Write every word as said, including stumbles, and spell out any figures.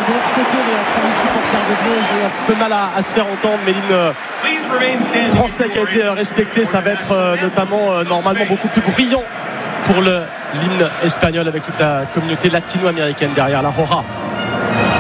de l'autre côté, les premiers supporters de Bleu, ils ont eu un petit peu mal à, à se faire entendre, mais l'hymne français qui a été respecté, ça va être euh, notamment euh, normalement beaucoup plus brillant pour le, l'hymne espagnol avec toute la communauté latino-américaine derrière la Roja.